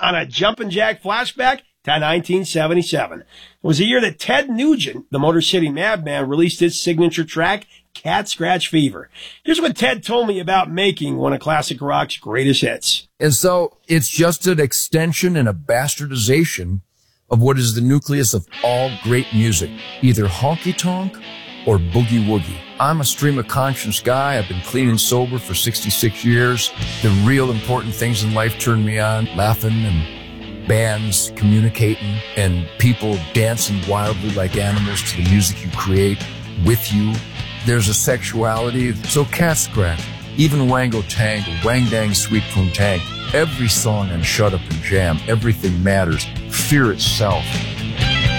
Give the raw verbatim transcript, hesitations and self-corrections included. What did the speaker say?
on a Jumpin' Jack flashback to nineteen seventy-seven. It was the year that Ted Nugent, the Motor City Madman, released his signature track, Cat Scratch Fever. Here's what Ted told me about making one of classic rock's greatest hits. And so it's just an extension and a bastardization of what is the nucleus of all great music, either honky-tonk or boogie-woogie. I'm a stream of conscience guy. I've been clean and sober for sixty-six years. The real important things in life turn me on, laughing and bands communicating and people dancing wildly like animals to the music you create with you. There's a sexuality, so Cat Scratch, even Wango Tango, Wang Dang Sweet Poon Tang, every song on Shut Up and Jam, Everything Matters, Fear Itself.